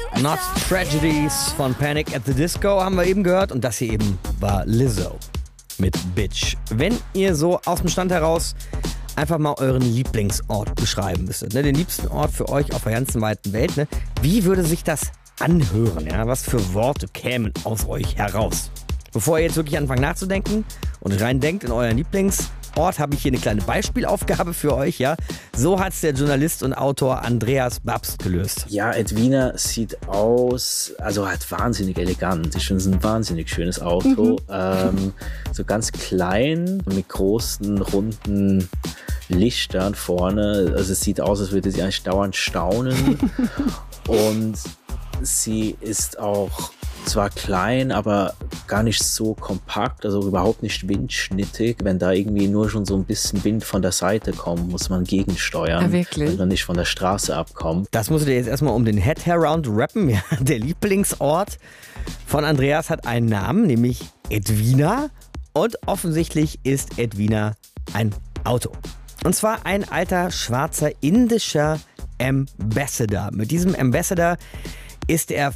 Not Tragedies von Panic at the Disco haben wir eben gehört und das hier eben war Lizzo mit Bitch. Wenn ihr so aus dem Stand heraus einfach mal euren Lieblingsort beschreiben müsstet, ne? Den liebsten Ort für euch auf der ganzen weiten Welt, ne? Wie würde sich das anhören? Ja? Was für Worte kämen aus euch heraus? Bevor ihr jetzt wirklich anfangt nachzudenken und rein denkt in euren Lieblingsort, habe ich hier eine kleine Beispielaufgabe für euch. Ja? So hat es der Journalist und Autor Andreas Babst gelöst. Ja, Edwina sieht aus, also halt wahnsinnig elegant. Ich finde es ein wahnsinnig schönes Auto. So ganz klein, mit großen, runden Lichtern vorne. Also es sieht aus, als würde sie eigentlich dauernd staunen. Und sie ist auch zwar klein, aber gar nicht so kompakt, also überhaupt nicht windschnittig. Wenn da irgendwie nur schon so ein bisschen Wind von der Seite kommt, muss man gegensteuern, wenn man nicht von der Straße abkommt. Das musst du dir jetzt erstmal um den Head Around rappen. Ja, der Lieblingsort von Andreas hat einen Namen, nämlich Edwina. Und offensichtlich ist Edwina ein Auto. Und zwar ein alter, schwarzer, indischer Ambassador. Mit diesem Ambassador ist er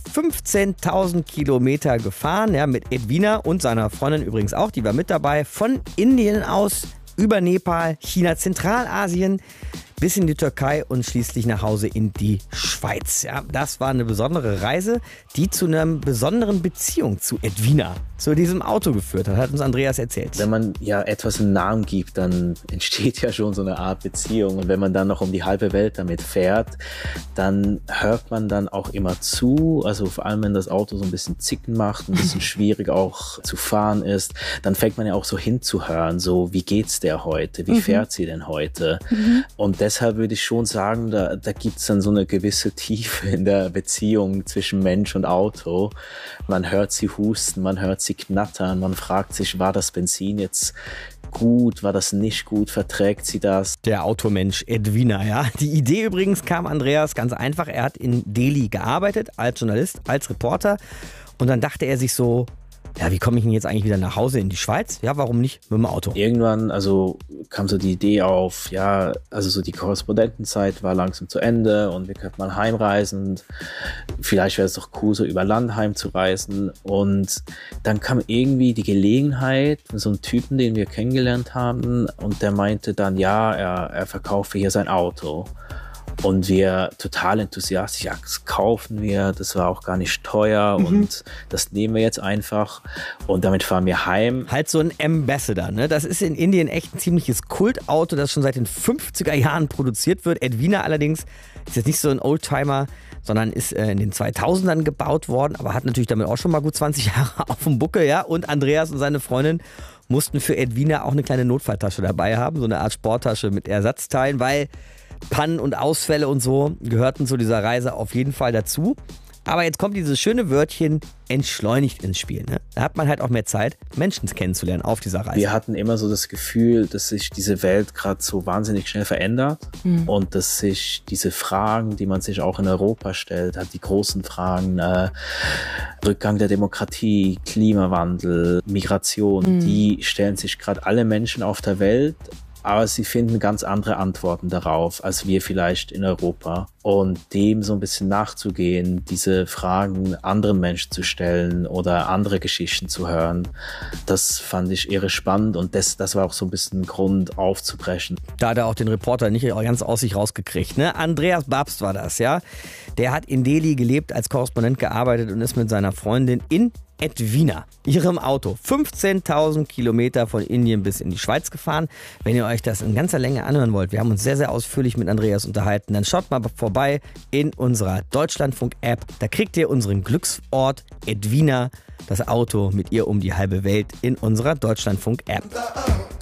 15.000 Kilometer gefahren, ja, mit Edwina und seiner Freundin übrigens auch, die war mit dabei, von Indien aus über Nepal, China, Zentralasien bis in die Türkei und schließlich nach Hause in die Schweiz. Ja, das war eine besondere Reise, die zu einer besonderen Beziehung zu Edwina, zu diesem Auto geführt hat uns Andreas erzählt. Wenn man ja etwas einen Namen gibt, dann entsteht ja schon so eine Art Beziehung. Und wenn man dann noch um die halbe Welt damit fährt, dann hört man dann auch immer zu. Also vor allem, wenn das Auto so ein bisschen Zicken macht, ein bisschen schwierig auch zu fahren ist, dann fängt man ja auch so hinzuhören, so wie geht's der heute, wie fährt sie denn heute? Und deshalb würde ich schon sagen, da gibt es dann so eine gewisse Tiefe in der Beziehung zwischen Mensch und Auto. Man hört sie husten, man hört sie knattern, man fragt sich, war das Benzin jetzt gut, war das nicht gut, verträgt sie das? Der Automensch Edwina, ja. Die Idee übrigens kam Andreas ganz einfach. Er hat in Delhi gearbeitet, als Journalist, als Reporter. Und dann dachte er sich so, ja, wie komme ich denn jetzt eigentlich wieder nach Hause in die Schweiz? Ja, warum nicht mit dem Auto? Irgendwann, also kam so die Idee auf, ja, also so die Korrespondentenzeit war langsam zu Ende und wir könnten mal heimreisen und vielleicht wäre es doch cool, so über Land heimzureisen. Und dann kam irgendwie die Gelegenheit von so einem Typen, den wir kennengelernt haben, und der meinte dann, ja, er verkaufe hier sein Auto. Und wir total enthusiastisch, ja, das kaufen wir, das war auch gar nicht teuer und das nehmen wir jetzt einfach und damit fahren wir heim. Halt so ein Ambassador, ne? Das ist in Indien echt ein ziemliches Kultauto, das schon seit den 50er Jahren produziert wird. Edwina allerdings ist jetzt nicht so ein Oldtimer, sondern ist in den 2000ern gebaut worden, aber hat natürlich damit auch schon mal gut 20 Jahre auf dem Buckel, ja. Und Andreas und seine Freundin mussten für Edwina auch eine kleine Notfalltasche dabei haben, so eine Art Sporttasche mit Ersatzteilen, weil Pannen und Ausfälle und so gehörten zu dieser Reise auf jeden Fall dazu. Aber jetzt kommt dieses schöne Wörtchen entschleunigt ins Spiel. Ne? Da hat man halt auch mehr Zeit, Menschen kennenzulernen auf dieser Reise. Wir hatten immer so das Gefühl, dass sich diese Welt gerade so wahnsinnig schnell verändert und dass sich diese Fragen, die man sich auch in Europa stellt, hat die großen Fragen, Rückgang der Demokratie, Klimawandel, Migration, die stellen sich gerade alle Menschen auf der Welt. Aber sie finden ganz andere Antworten darauf, als wir vielleicht in Europa. Und dem so ein bisschen nachzugehen, diese Fragen anderen Menschen zu stellen oder andere Geschichten zu hören, das fand ich irre spannend und das war auch so ein bisschen ein Grund aufzubrechen. Da hat er auch den Reporter nicht ganz aus sich rausgekriegt. Ne? Andreas Babst war das, ja. Der hat in Delhi gelebt, als Korrespondent gearbeitet und ist mit seiner Freundin in Edwina, ihrem Auto, 15.000 Kilometer von Indien bis in die Schweiz gefahren. Wenn ihr euch das in ganzer Länge anhören wollt, wir haben uns sehr, sehr ausführlich mit Andreas unterhalten, dann schaut mal vorbei in unserer Deutschlandfunk-App. Da kriegt ihr unseren Glücksort Edwina, das Auto mit ihr um die halbe Welt in unserer Deutschlandfunk-App.